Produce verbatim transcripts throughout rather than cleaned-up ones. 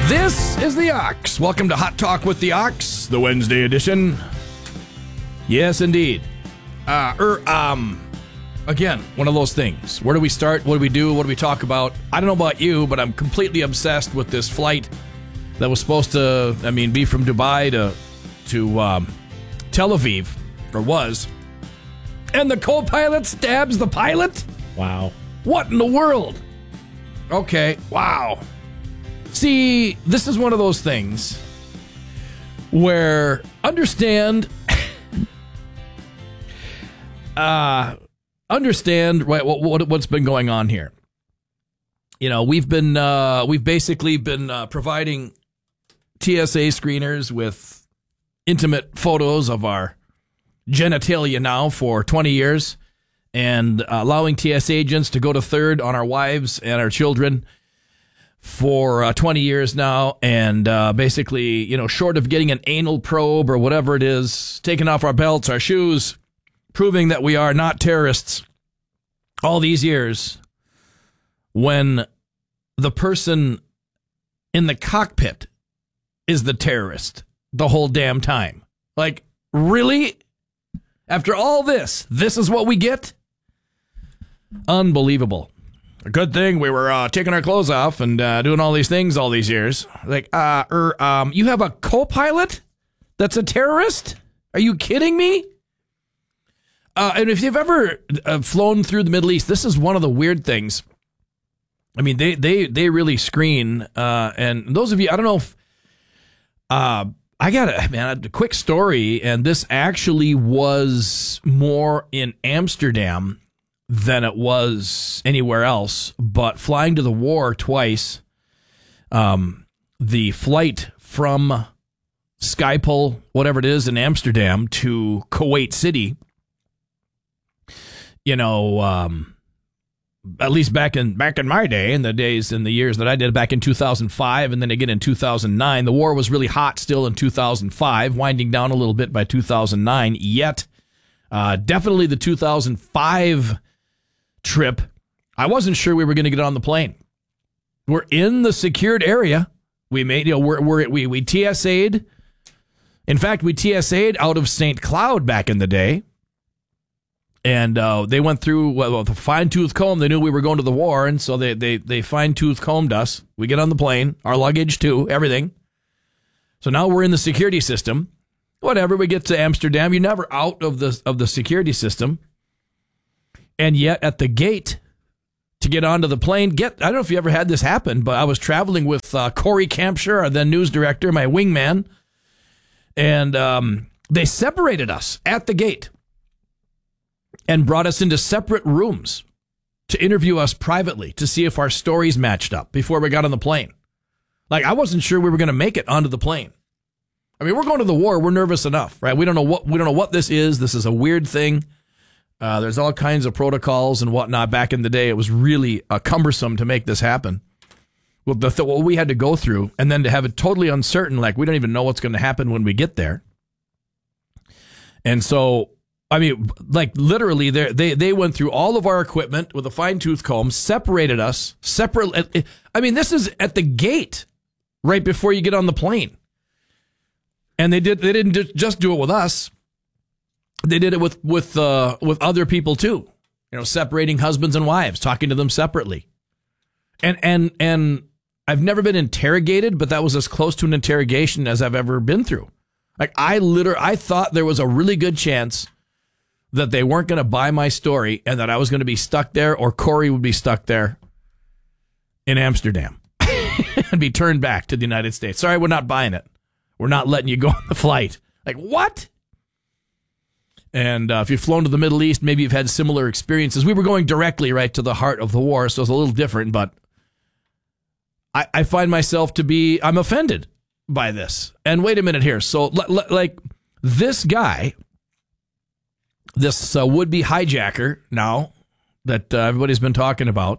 This is the Ox. Welcome to Hot Talk with the Ox, the Wednesday edition. Yes, indeed. Uh, er, um, again, one of those things. Where do we start? What do we do? What do we talk about? I don't know about you, but I'm completely obsessed with this flight that was supposed to, I mean, be from Dubai to to um, Tel Aviv, or was. And the co-pilot stabs the pilot? Wow. What in the world? Okay, wow. See, this is one of those things where understand, uh, understand right what, what what's been going on here. You know, we've been uh, we've basically been uh, providing T S A screeners with intimate photos of our genitalia now for twenty years, and uh, allowing T S A agents to go to third on our wives and our children for uh, twenty years now, and uh, basically, you know, short of getting an anal probe or whatever it is, taking off our belts, our shoes, proving that we are not terrorists all these years, when the person in the cockpit is the terrorist the whole damn time. Like, really? After all this, this is what we get? Unbelievable. A good thing we were uh, taking our clothes off and uh, doing all these things all these years. Like, uh, er, um, you have a co-pilot that's a terrorist? Are you kidding me? Uh, and if you've ever uh, flown through the Middle East, this is one of the weird things. I mean, they they they really screen. Uh, and those of you, I don't know if uh, I got a man a quick story, and this actually was more in Amsterdam than it was anywhere else, but flying to the war twice, um, the flight from Schiphol, whatever it is, in Amsterdam to Kuwait City, you know, um, at least back in back in my day, in the days, in the years that I did back in two thousand five, and then again in two thousand nine, the war was really hot still in two thousand five, winding down a little bit by two thousand nine, yet uh, definitely the two thousand five trip, I wasn't sure we were going to get on the plane. We're in the secured area. We made, you know, we're, we're, we we T S A'd. In fact, we T S A'd out of Saint Cloud back in the day. And uh, they went through well, the fine-tooth comb. They knew we were going to the war, and so they, they, they fine-tooth combed us. We get on the plane, our luggage too, everything. So now we're in the security system. Whatever, we get to Amsterdam. You're never out of the of the security system. And yet at the gate to get onto the plane, get I don't know if you ever had this happen, but I was traveling with uh, Corey Campshire, our then news director, my wingman, and um, they separated us at the gate and brought us into separate rooms to interview us privately to see if our stories matched up before we got on the plane. Like, I wasn't sure we were going to make it onto the plane. I mean, we're going to the war. We're nervous enough, right? We don't know what we don't know what this is. This is a weird thing. Uh, there's all kinds of protocols and whatnot. Back in the day, it was really uh, cumbersome to make this happen. Well, the th- what we had to go through, and then to have it totally uncertain, like we don't even know what's going to happen when we get there. And so, I mean, like literally, they they went through all of our equipment with a fine tooth comb, separated us, separate. I mean, this is at the gate, right before you get on the plane. And they did. They didn't just do it with us. They did it with with uh, with other people too, you know, separating husbands and wives, talking to them separately. And and and I've never been interrogated, but that was as close to an interrogation as I've ever been through. Like I literally, I thought there was a really good chance that they weren't going to buy my story and that I was going to be stuck there, or Corey would be stuck there in Amsterdam and be turned back to the United States. Sorry, we're not buying it. We're not letting you go on the flight. Like what? And uh, if you've flown to the Middle East, maybe you've had similar experiences. We were going directly right to the heart of the war, so it's a little different. But I, I find myself to be, I'm offended by this. And wait a minute here. So, l- l- like, this guy, this uh, would-be hijacker now that uh, everybody's been talking about,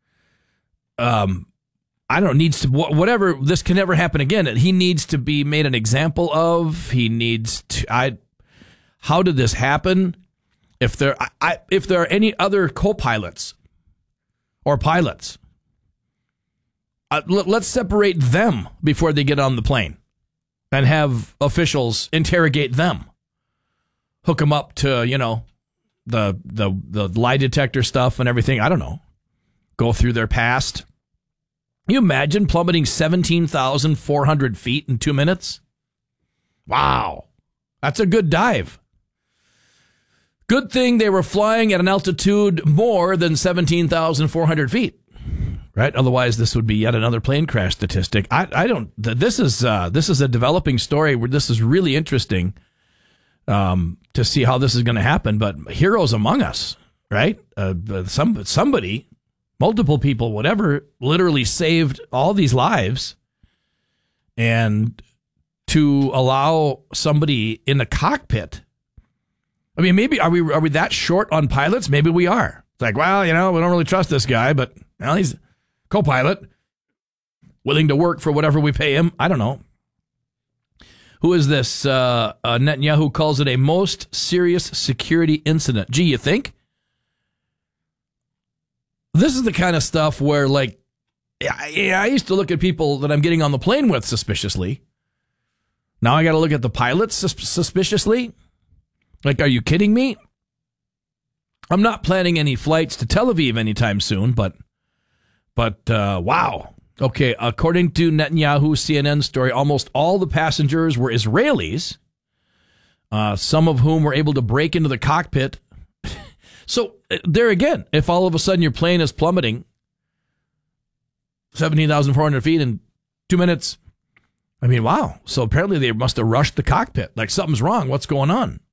um, I don't know, needs to, whatever, this can never happen again. He needs to be made an example of. He needs to, I... How did this happen? If there, I, if there are any other co-pilots or pilots, uh, l- let's separate them before they get on the plane and have officials interrogate them. Hook them up to, you know, the the the lie detector stuff and everything. I don't know. Go through their past. Can you imagine plummeting seventeen thousand four hundred feet in two minutes? Wow. That's a good dive. Good thing they were flying at an altitude more than seventeen thousand four hundred feet. Right? Otherwise, this would be yet another plane crash statistic. I, I don't. This is uh, this is a developing story where this is really interesting um, to see how this is going to happen. But heroes among us, right? Uh, some somebody, multiple people, whatever, literally saved all these lives, and to allow somebody in the cockpit. I mean, maybe are we are we that short on pilots? Maybe we are. It's like, well, you know, we don't really trust this guy, but well, he's co-pilot, willing to work for whatever we pay him. I don't know. Who is this? Uh, uh, Netanyahu calls it a most serious security incident. Gee, you think? This is the kind of stuff where, like, I, I used to look at people that I'm getting on the plane with suspiciously. Now I got to look at the pilots sus- suspiciously. Like, are you kidding me? I'm not planning any flights to Tel Aviv anytime soon, but But, uh, wow. Okay, according to Netanyahu's C N N story, almost all the passengers were Israelis, uh, some of whom were able to break into the cockpit. So, there again, if all of a sudden your plane is plummeting seventeen thousand four hundred feet in two minutes, I mean, wow. So, apparently they must have rushed the cockpit. Like, something's wrong. What's going on?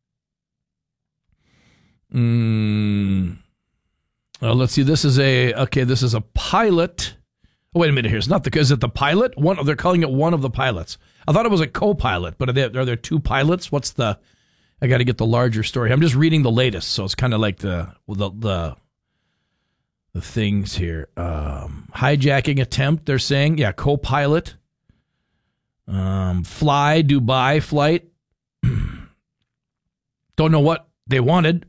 Hmm... Uh, let's see. This is a okay. This is a pilot. Oh, wait a minute. Here, it's not the. Is it the pilot? One. They're calling it one of the pilots. I thought it was a co-pilot, but are there, are there two pilots? What's the? I got to get the larger story. I'm just reading the latest, so it's kind of like the the the, the things here. Um, hijacking attempt. They're saying, yeah, co-pilot. Um, fly Dubai flight. Don't know what they wanted.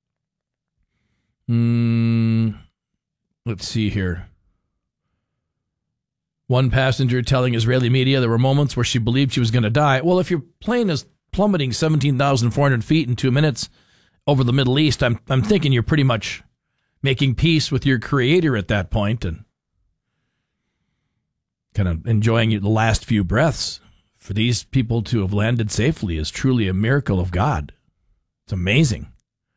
Mm, let's see here. One passenger telling Israeli media there were moments where she believed she was going to die. Well, if your plane is plummeting seventeen thousand four hundred feet in two minutes over the Middle East, I'm I'm thinking you're pretty much making peace with your creator at that point and kind of enjoying the last few breaths. For these people to have landed safely is truly a miracle of God. It's amazing.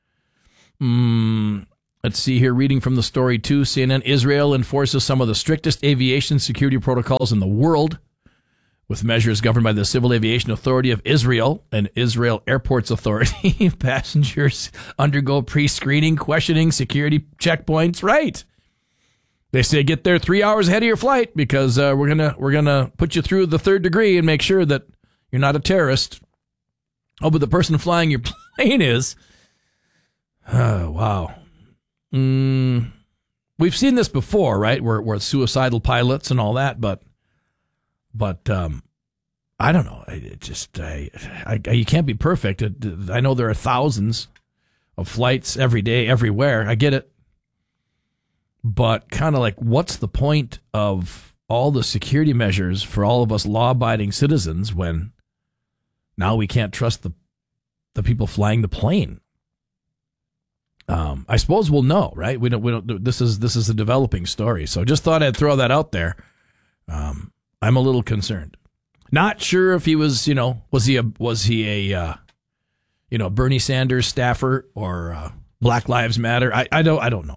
Hmm. Let's see here, reading from the story too, C N N, Israel enforces some of the strictest aviation security protocols in the world, with measures governed by the Civil Aviation Authority of Israel and Israel Airports Authority. Passengers undergo pre-screening, questioning, security checkpoints. Right. They say get there three hours ahead of your flight because uh, we're gonna we're gonna put you through the third degree and make sure that you're not a terrorist. Oh, but the person flying your plane is. Oh, wow. Mm, we've seen this before, right? Where, where suicidal pilots and all that, but, but um, I don't know. It just I, I, you can't be perfect. I know there are thousands of flights every day, everywhere. I get it, but kind of like, what's the point of all the security measures for all of us law-abiding citizens when now we can't trust the the people flying the plane? Um, I suppose we'll know, right? We don't. We don't. This is this is a developing story, so just thought I'd throw that out there. Um, I'm a little concerned. Not sure if he was, you know, was he a was he a, uh, you know, Bernie Sanders staffer or uh, Black Lives Matter? I, I don't I don't know.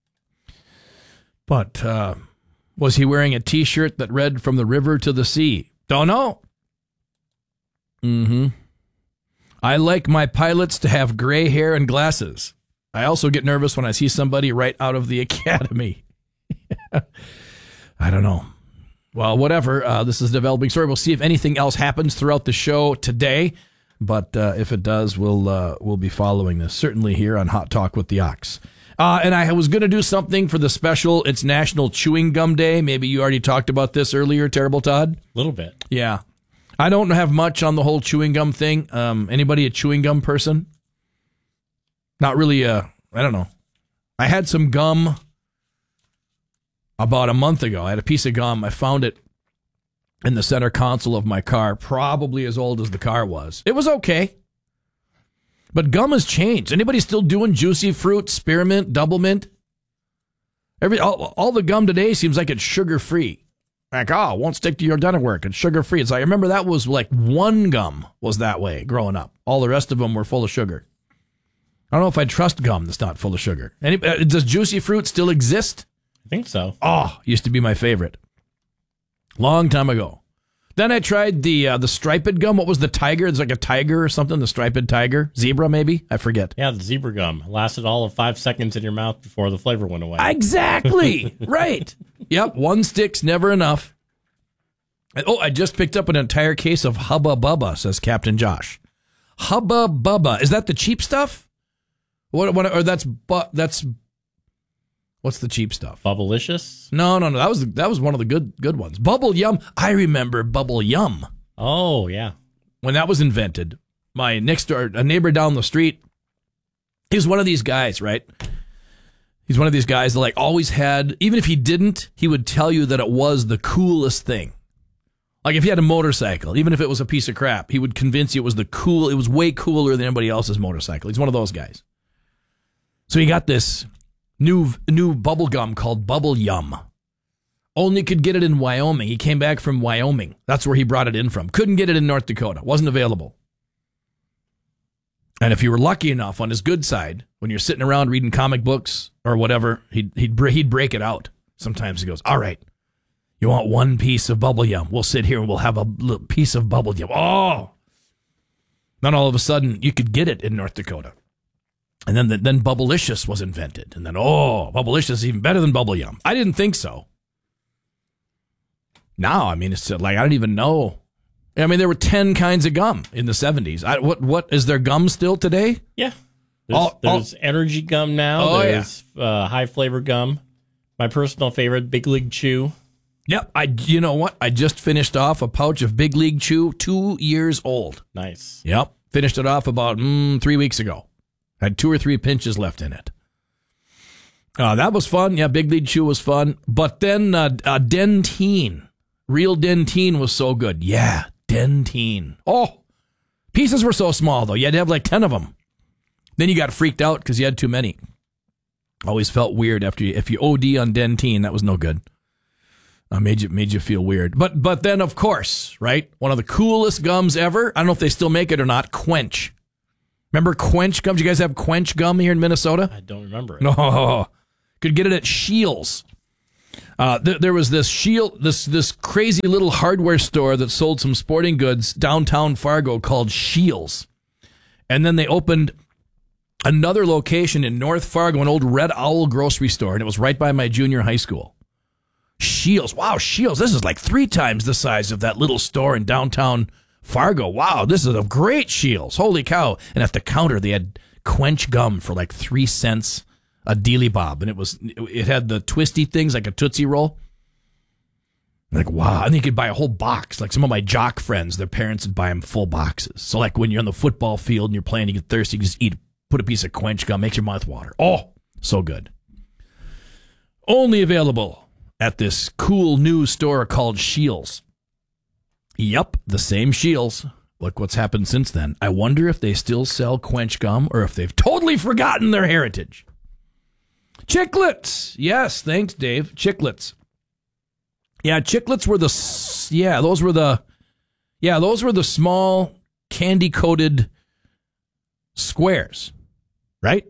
But uh, was he wearing a T-shirt that read "From the river to the sea"? Don't know. Mm-hmm. I like my pilots to have gray hair and glasses. I also get nervous when I see somebody right out of the academy. I don't know. Well, whatever. Uh, this is a developing story. We'll see if anything else happens throughout the show today. But uh, if it does, we'll uh, we'll be following this, certainly here on Hot Talk with the Ox. Uh, and I was going to do something for the special. It's National Chewing Gum Day. Maybe you already talked about this earlier, Terrible Todd? A little bit. Yeah. I don't have much on the whole chewing gum thing. Um, anybody a chewing gum person? Not really, uh, I don't know. I had some gum about a month ago. I had a piece of gum. I found it in the center console of my car, probably as old as the car was. It was okay. But gum has changed. Anybody still doing juicy fruit, spearmint, double mint? Every all, all the gum today seems like it's sugar-free. Like, oh, it won't stick to your dental work. It's sugar-free. It's like, I remember that was like one gum was that way growing up. All the rest of them were full of sugar. I don't know if I trust gum that's not full of sugar. Any, uh, does juicy fruit still exist? I think so. Oh, used to be my favorite. Long time ago. Then I tried the uh, the striped gum. What was the tiger? It's like a tiger or something. The striped tiger. Zebra, maybe? I forget. Yeah, the zebra gum. Lasted all of five seconds in your mouth before the flavor went away. Exactly. Right. Yep. One stick's never enough. Oh, I just picked up an entire case of Hubba Bubba, says Captain Josh. Hubba Bubba. Is that the cheap stuff? What? What? Or that's bu- that's. What's the cheap stuff? Bubblicious? No, no, no. That was that was one of the good good ones. Bubble Yum. I remember Bubble Yum. Oh, yeah. When that was invented, my next door, a neighbor down the street, he was one of these guys, right? He's one of these guys that like always had, even if he didn't, he would tell you that it was the coolest thing. Like if he had a motorcycle, even if it was a piece of crap, he would convince you it was the cool, it was way cooler than anybody else's motorcycle. He's one of those guys. So he got this New new bubble gum called Bubble Yum. Only could get it in Wyoming. He came back from Wyoming. That's where he brought it in from. Couldn't get it in North Dakota. Wasn't available. And if you were lucky enough on his good side, when you're sitting around reading comic books or whatever, he'd he'd he'd break it out. Sometimes he goes, "All right, you want one piece of Bubble Yum? We'll sit here and we'll have a little piece of Bubble Yum." Oh! Then all of a sudden, you could get it in North Dakota. And then the, then Bubblicious was invented. And then, oh, Bubblicious is even better than Bubble Yum. I didn't think so. Now, I mean, it's like, I don't even know. I mean, there were ten kinds of gum in the seventies. I, what, what, is there gum still today? Yeah. There's, all, there's all, energy gum now. Oh, there's yeah. uh, high flavor gum. My personal favorite, Big League Chew. Yep. I, you know what? I just finished off a pouch of Big League Chew, two years old. Nice. Yep. Finished it off about mm, three weeks ago. Had two or three pinches left in it. Uh, that was fun. Yeah, Big League Chew was fun. But then uh, uh, Dentyne. Real Dentyne was so good. Yeah, Dentyne. Oh, pieces were so small, though. You had to have like ten of them. Then you got freaked out because you had too many. Always felt weird after you. If you O D on Dentyne, that was no good. Uh, made you made you feel weird. But but then, of course, right? One of the coolest gums ever. I don't know if they still make it or not. Quench. Remember Quench gum? Do you guys have Quench gum here in Minnesota? I don't remember it. No. Could get it at Scheels. Uh, th- there was this Shield, this this crazy little hardware store that sold some sporting goods downtown Fargo called Scheels. And then they opened another location in North Fargo, an old Red Owl grocery store, and it was right by my junior high school. Scheels. Wow, Scheels. This is like three times the size of that little store in downtown Fargo. Wow, this is a great Scheels. Holy cow. And at the counter, they had Quench gum for like three cents a dealy bob. And it was, it had the twisty things like a Tootsie Roll. Like, wow. And you could buy a whole box. Like some of my jock friends, their parents would buy them full boxes. So like when you're on the football field and you're playing, you get thirsty, you just eat, put a piece of Quench gum, makes your mouth water. Oh, so good. Only available at this cool new store called Scheels. Yep, the same Scheels. Look what's happened since then. I wonder if they still sell Quench gum or if they've totally forgotten their heritage. Chiclets. Yes, thanks, Dave. Chiclets. Yeah, Chiclets were the, yeah, those were the, yeah, those were the small candy-coated squares, right?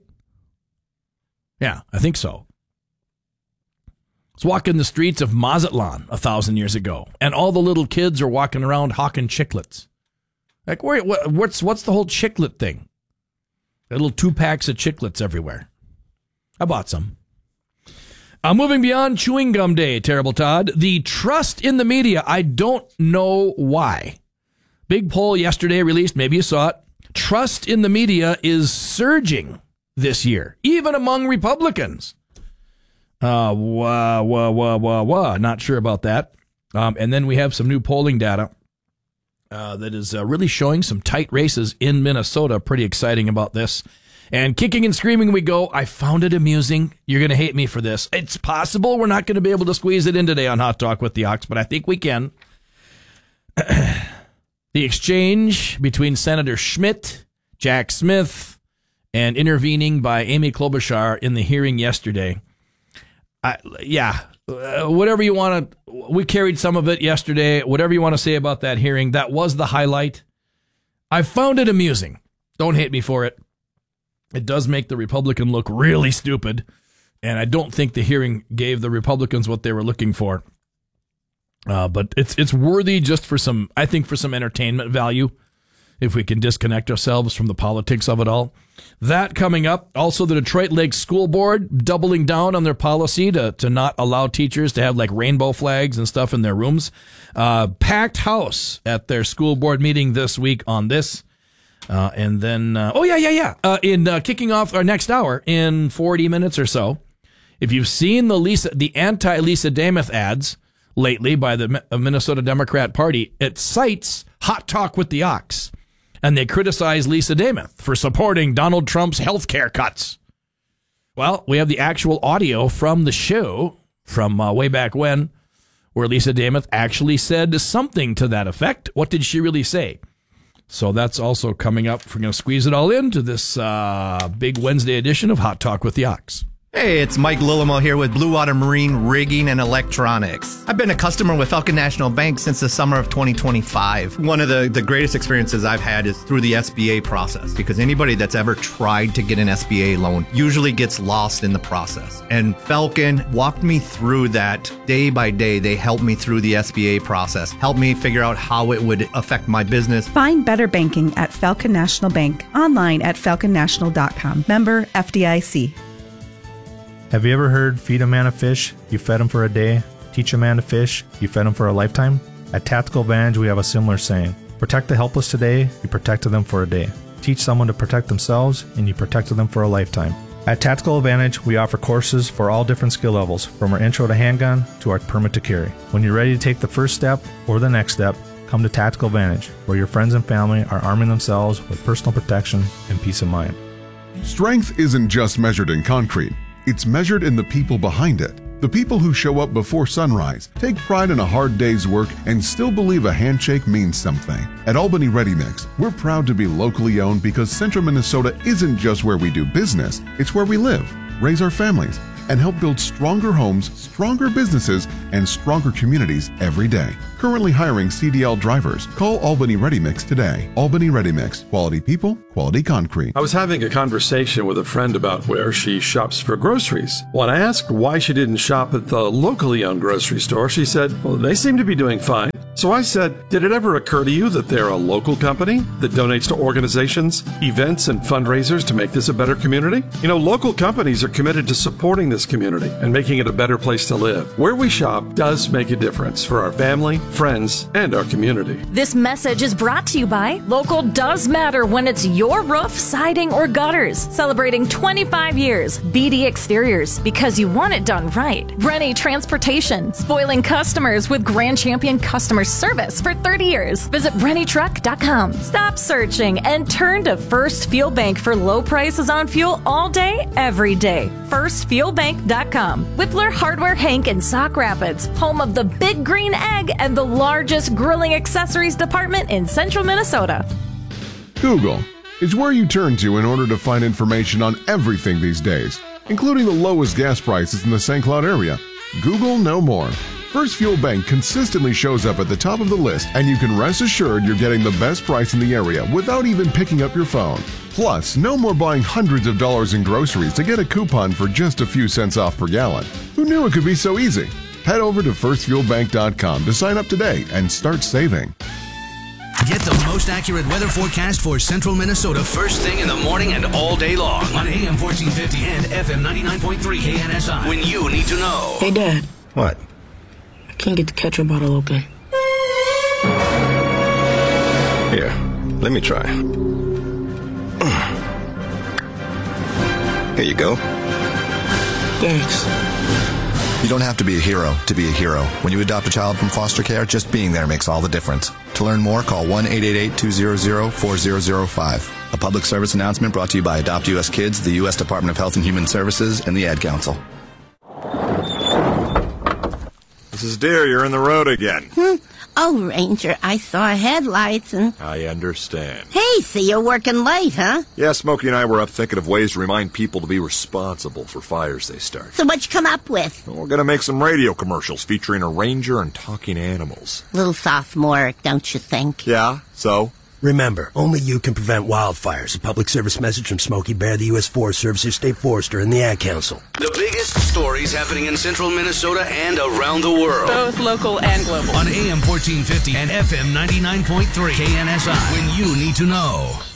Yeah, I think so. I was walking the streets of Mazatlan a thousand years ago, and all the little kids are walking around hawking Chiclets. Like, where, what, what's what's the whole Chiclet thing? Little two packs of Chiclets everywhere. I bought some. Uh, moving beyond chewing gum day, Terrible Todd. The trust in the media. I don't know why. Big poll yesterday released. Maybe you saw it. Trust in the media is surging this year, even among Republicans. Uh, wah, wah, wah, wah, wah. Not sure about that. Um, and then we have some new polling data uh, that is uh, really showing some tight races in Minnesota. Pretty exciting about this. And kicking and screaming we go. I found it amusing. You're going to hate me for this. It's possible we're not going to be able to squeeze it in today on Hot Talk with the Ox, but I think we can. The exchange between Senator Schmidt, Jack Smith, and intervening by Amy Klobuchar in the hearing yesterday. I, yeah, uh, whatever you want to, we carried some of it yesterday. Whatever you want to say about that hearing, that was the highlight. I found it amusing. Don't hate me for it. It does make the Republican look really stupid, and I don't think the hearing gave the Republicans what they were looking for. Uh, but it's it's worthy just for some, I think, for some entertainment value, if we can disconnect ourselves from the politics of it all. That coming up. Also, the Detroit Lake School Board doubling down on their policy to, to not allow teachers to have like rainbow flags and stuff in their rooms. Uh, packed house at their school board meeting this week on this. Uh, and then, uh, oh, yeah, yeah, yeah. Uh, in uh, kicking off our next hour in forty minutes or so, if you've seen the Lisa, the anti-Lisa Dameth ads lately by the Minnesota Democrat Party, it cites Hot Talk with the Ox, and they criticize Lisa Dameth for supporting Donald Trump's health care cuts. Well, we have the actual audio from the show from uh, way back when, where Lisa Dameth actually said something to that effect. What did she really say? So that's also coming up. We're going to squeeze it all into this uh, big Wednesday edition of Hot Talk with the Ox. Hey, it's Mike Lillimo here with Blue Water Marine Rigging and Electronics. I've been a customer with Falcon National Bank since the summer of twenty twenty-five. One of the, the greatest experiences I've had is through the S B A process, because anybody that's ever tried to get an S B A loan usually gets lost in the process. And Falcon walked me through that day by day. They helped me through the S B A process, helped me figure out how it would affect my business. Find better banking at Falcon National Bank, online at falcon national dot com. Member F D I C. Have you ever heard, feed a man a fish, you fed him for a day? Teach a man to fish, you fed him for a lifetime? At Tactical Advantage, we have a similar saying. Protect the helpless today, you protected them for a day. Teach someone to protect themselves, and you protected them for a lifetime. At Tactical Advantage, we offer courses for all different skill levels, from our intro to handgun to our permit to carry. When you're ready to take the first step or the next step, come to Tactical Advantage, where your friends and family are arming themselves with personal protection and peace of mind. Strength isn't just measured in concrete. It's measured in the people behind it. The people who show up before sunrise, take pride in a hard day's work, and still believe a handshake means something. At Albany Ready Mix, we're proud to be locally owned because Central Minnesota isn't just where we do business, it's where we live, raise our families, and help build stronger homes, stronger businesses, and stronger communities every day. Currently hiring C D L drivers. Call Albany Ready Mix today. Albany Ready Mix. Quality people, quality concrete. I was having a conversation with a friend about where she shops for groceries. When I asked why she didn't shop at the locally owned grocery store, she said, well, they seem to be doing fine. So I said, did it ever occur to you that they're a local company that donates to organizations, events, and fundraisers to make this a better community? You know, local companies are committed to supporting this community and making it a better place to live. Where we shop does make a difference for our family, friends, and our community. This message is brought to you by Local Does Matter when it's your roof, siding, or gutters. Celebrating twenty-five years. B D Exteriors, because you want it done right. Rennie Transportation, spoiling customers with Grand Champion customer service for thirty years. Visit rennie truck dot com. Stop searching and turn to First Fuel Bank for low prices on fuel all day, every day. first fuel bank dot com. Whippler Hardware Hank in Sauk Rapids, home of the Big Green Egg and the largest grilling accessories department in central Minnesota. Google is where you turn to in order to find information on everything these days, including the lowest gas prices in the Saint Cloud area. Google no more. First Fuel Bank consistently shows up at the top of the list, and you can rest assured you're getting the best price in the area without even picking up your phone. Plus, no more buying hundreds of dollars in groceries to get a coupon for just a few cents off per gallon. Who knew it could be so easy? Head over to first fuel bank dot com to sign up today and start saving. Get the most accurate weather forecast for central Minnesota first thing in the morning and all day long on A M fourteen fifty and F M ninety-nine point three K N S I. When you need to know. Hey, Dad. What? I can't get the ketchup bottle open. Here, let me try. Here you go. Thanks. You don't have to be a hero to be a hero. When you adopt a child from foster care, just being there makes all the difference. To learn more, call one eight eight eight, two hundred, four thousand five. A public service announcement brought to you by Adopt U S Kids, the U S Department of Health and Human Services, and the Ad Council. Missus Deere, you're in the road again. Hmm. Oh, Ranger, I saw headlights and... I understand. Hey, so you're working late, huh? Yeah, Smokey and I were up thinking of ways to remind people to be responsible for fires they start. So what'd you come up with? Well, we're going to make some radio commercials featuring a ranger and talking animals. Little sophomoric, don't you think? Yeah, so? Remember, only you can prevent wildfires. A public service message from Smokey Bear, the U S Forest Service, your state forester, and the Ad Council. The biggest stories happening in central Minnesota and around the world. Both local and global. On A M fourteen fifty and F M ninety-nine point three K N S I. When you need to know.